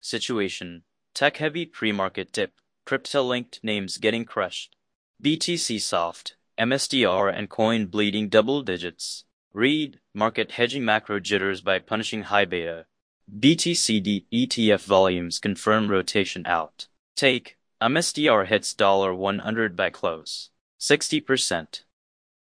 situation. Tech-heavy pre-market dip. Crypto-linked names getting crushed. BTC soft. MSTR and coin bleeding double digits. Read, market hedging macro jitters by punishing high beta. BTCD ETF volumes confirm rotation out. Take, MSTR hits $100 by close. 60%.